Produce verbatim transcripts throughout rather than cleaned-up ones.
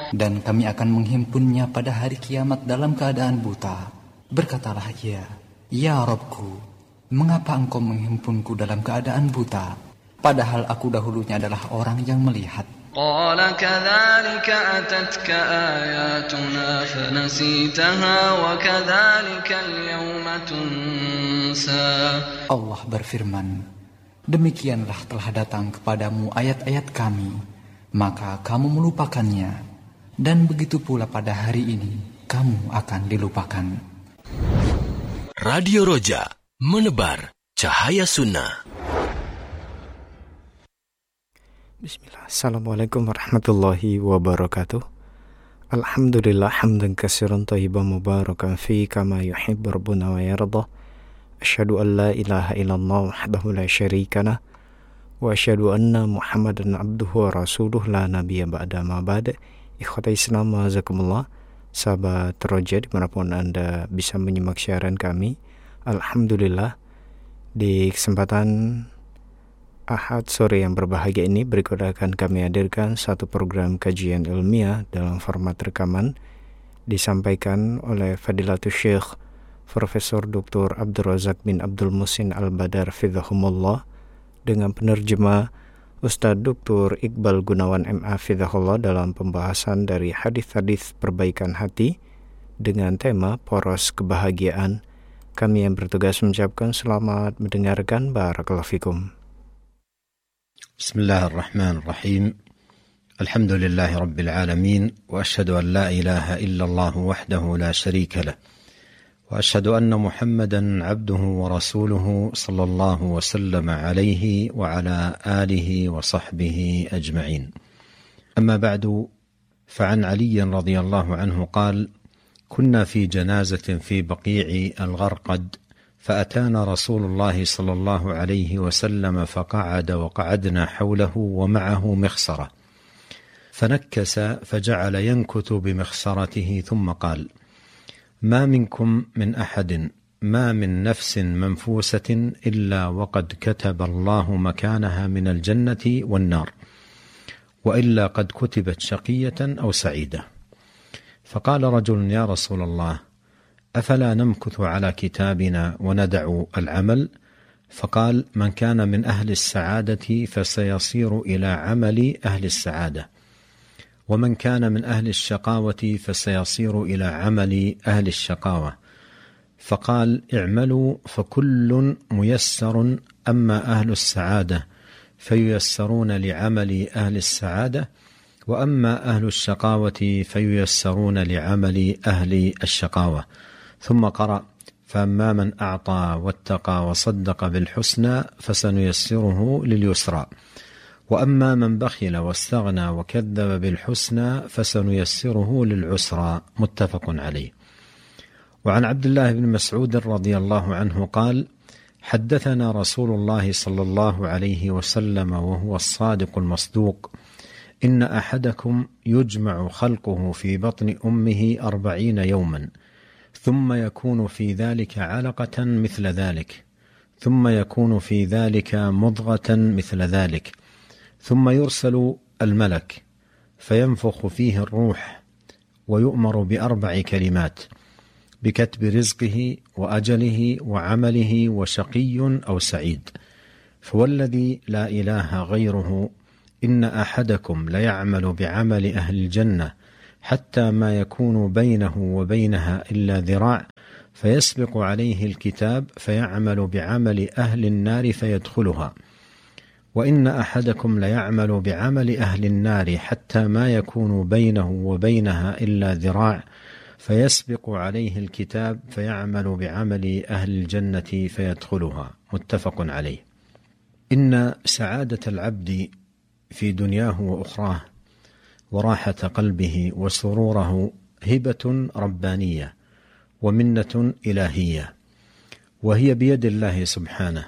dan kami akan menghimpunnya pada hari kiamat dalam keadaan buta. Berkatalah ia, Ya Rabbku, mengapa engkau menghimpunku dalam keadaan buta, padahal aku dahulunya adalah orang yang melihat. قال كذلك أتتك آياتنا فنسيتها وكذلك اليوم تنسى. Allah berfirman, demikianlah telah datang kepadamu ayat-ayat kami, maka kamu melupakannya, dan begitu pula pada hari ini kamu akan dilupakan. Radio Roja, menebar cahaya sunnah. Bismillah. Assalamualaikum warahmatullahi wabarakatuh. Alhamdulillah hamdan katsiran thayyiban mubarakan fi kama yuhibbu rabbuna wa yarda. Asyhadu an la ilaha illallah wahdahu la syarika lah wa asyhadu anna Muhammadan abduhu wa rasuluh la nabiyya ba'da ma ba'd. Ikhwatal Islam wazakumullah. Sahabat Roja dimanapun Anda bisa menyimak siaran kami, alhamdulillah di kesempatan Ahad sore yang berbahagia ini berikut akan kami hadirkan satu program kajian ilmiah dalam format rekaman disampaikan oleh Fadilatul Syekh Profesor Doktor Abdul Razak bin Abdul Muhsin Al-Badar Fidhahumullah dengan penerjemah Ustadz Doktor Iqbal Gunawan M A Fidhahullah dalam pembahasan dari hadis-hadis perbaikan hati dengan tema poros kebahagiaan. Kami yang bertugas mengucapkan selamat mendengarkan. Barakallahu fikum. بسم الله الرحمن الرحيم الحمد لله رب العالمين وأشهد أن لا إله إلا الله وحده لا شريك له وأشهد أن محمدا عبده ورسوله صلى الله وسلم عليه وعلى آله وصحبه أجمعين. أما بعد، فعن علي رضي الله عنه قال: كنا في جنازة في بقيع الغرقد، فأتانا رسول الله صلى الله عليه وسلم فقعد وقعدنا حوله ومعه مخصرة، فنكس فجعل ينكت بمخصرته ثم قال: ما منكم من أحد ما من نفس منفوسة إلا وقد كتب الله مكانها من الجنة والنار، وإلا قد كتبت شقية أو سعيدة. فقال رجل: يا رسول الله، أفلا نمكث على كتابنا وندع العمل؟ فقال: من كان من أهل السعادة فسيصير إلى عمل أهل السعادة، ومن كان من أهل الشقاوة فسيصير إلى عمل أهل الشقاوة. فقال: اعملوا فكل ميسر، أما أهل السعادة فييسرون لعمل أهل السعادة، وأما أهل الشقاوة فييسرون لعمل أهل الشقاوة. ثم قرأ: فأما من أعطى واتقى وصدق بالحسنى فسنيسره لليسرى، وأما من بخل واستغنى وكذب بالحسنى فسنيسره للعسرى. متفق عليه. وعن عبد الله بن مسعود رضي الله عنه قال: حدثنا رسول الله صلى الله عليه وسلم وهو الصادق المصدوق: إن أحدكم يجمع خلقه في بطن أمه أربعين يوما، ثم يكون في ذلك علقة مثل ذلك، ثم يكون في ذلك مضغة مثل ذلك، ثم يرسل الملك فينفخ فيه الروح، ويؤمر بأربع كلمات: بكتب رزقه وأجله وعمله وشقي أو سعيد. فوالذي لا إله غيره إن أحدكم ليعمل بعمل أهل الجنة حتى ما يكون بينه وبينها إلا ذراع، فيسبق عليه الكتاب فيعمل بعمل أهل النار فيدخلها، وإن أحدكم ليعمل بعمل أهل النار حتى ما يكون بينه وبينها إلا ذراع، فيسبق عليه الكتاب فيعمل بعمل أهل الجنة فيدخلها. متفق عليه. إن سعادة العبد في دنياه وأخراه وراحة قلبه وسروره هبة ربانية ومنة إلهية، وهي بيد الله سبحانه،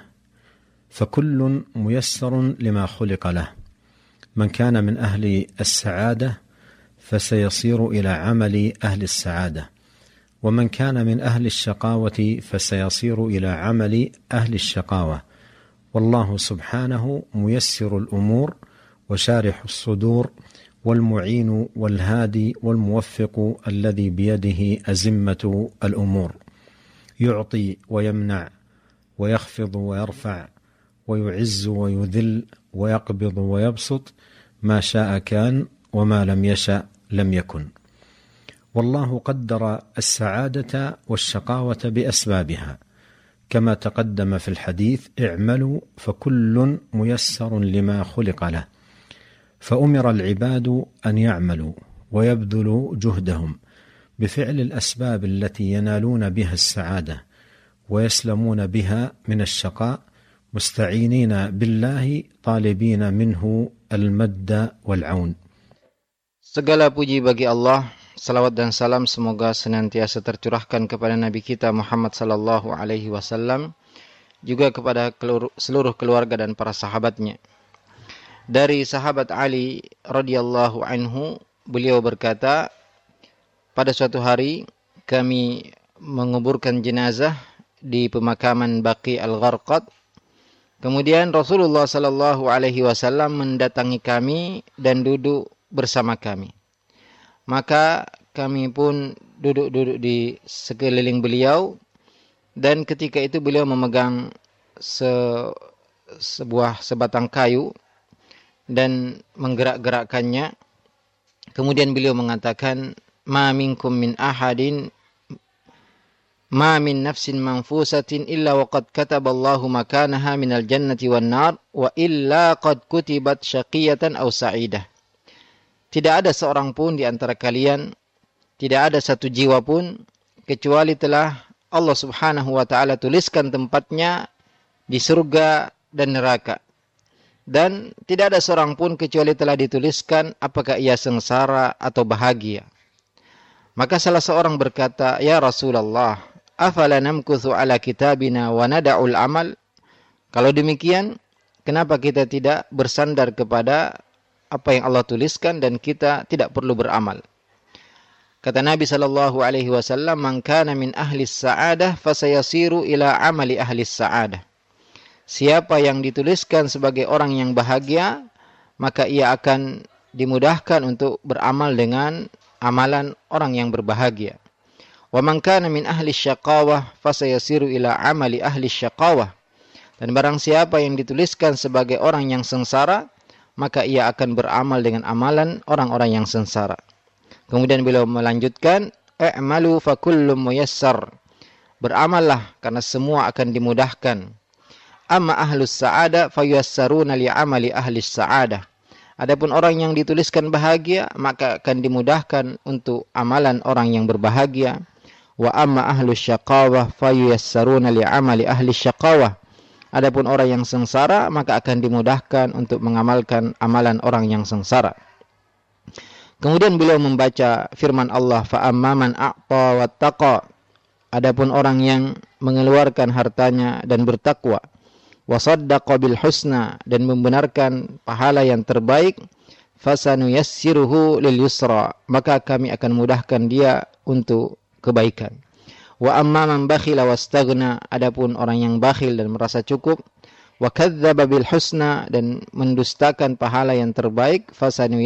فكل ميسر لما خلق له. من كان من أهل السعادة فسيصير إلى عمل أهل السعادة، ومن كان من أهل الشقاوة فسيصير إلى عمل أهل الشقاوة. والله سبحانه ميسر الأمور وشارح الصدور والمعين والهادي والموفق الذي بيده أزمة الأمور، يعطي ويمنع ويخفض ويرفع ويعز ويذل ويقبض ويبسط، ما شاء كان وما لم يشأ لم يكن. والله قدر السعادة والشقاوة بأسبابها، كما تقدم في الحديث: اعملوا فكل ميسر لما خلق له. فأمر العباد أن يعملوا ويبذلوا جهدهم بفعل الأسباب التي ينالون بها السعادة ويسلمون بها من الشقاء، مستعينين بالله طالبين منه المد والعون. Segala puji bagi Allah, salawat dan salam semoga senantiasa tercurahkan kepada Nabi kita Muhammad sallallahu alaihi wasallam, juga kepada seluruh keluarga dan para sahabatnya. Dari sahabat Ali radhiyallahu anhu, beliau berkata, pada suatu hari kami menguburkan jenazah di pemakaman Baqi Al-Gharqad. Kemudian Rasulullah sallallahu alaihi wasallam mendatangi kami dan duduk bersama kami. Maka kami pun duduk-duduk di sekeliling beliau, dan ketika itu beliau memegang se, sebuah sebatang kayu dan menggerak-gerakkannya. Kemudian beliau mengatakan, ma minkum min ahadin ma min nafsin manfusatin illa waqad kataballahu makanaha minal jannati wan nar wa illa qad kutibat syaqiyatan aw sa'idah. Tidak ada seorang pun di antara kalian, tidak ada satu jiwa pun, kecuali telah Allah subhanahu wa ta'ala tuliskan tempatnya di surga dan neraka. Dan tidak ada seorang pun kecuali telah dituliskan apakah ia sengsara atau bahagia. Maka salah seorang berkata, ya Rasulullah, afala namkuthu ala kitabina wa nada'ul amal? Kalau demikian, kenapa kita tidak bersandar kepada apa yang Allah tuliskan dan kita tidak perlu beramal? Kata Nabi sallallahu alaihi wasallam, man kana min ahli sa'adah fasayasiru ila amali ahli sa'adah. Siapa yang dituliskan sebagai orang yang bahagia, maka ia akan dimudahkan untuk beramal dengan amalan orang yang berbahagia. Wa man kana min ahli syaqawah fasayasiru ila amali ahli syaqawah. Dan barang siapa yang dituliskan sebagai orang yang sengsara, maka ia akan beramal dengan amalan orang-orang yang sengsara. Kemudian beliau melanjutkan, i'malu fa kullu muyassar. Beramallah karena semua akan dimudahkan. Amma ahlus sa'ada fayassaruna li amali ahlis sa'adah. Adapun orang yang dituliskan bahagia, maka akan dimudahkan untuk amalan orang yang berbahagia. Wa amma ahlus syaqawah fayassaruna li amali ahlis syaqawah. Adapun orang yang sengsara, maka akan dimudahkan untuk mengamalkan amalan orang yang sengsara. Kemudian beliau membaca firman Allah, fa amma man a'ta wattaqa. Adapun orang yang mengeluarkan hartanya dan bertakwa, wa saddaqa bil husna, dan membenarkan pahala yang terbaik, fasanuyassiruhu lil yusra, maka kami akan mudahkan dia untuk kebaikan. Wa amma man bakhila wastaghna, adapun orang yang bakhil dan merasa cukup, wa kadzdzaba bil husna, dan mendustakan pahala yang terbaik, fasanu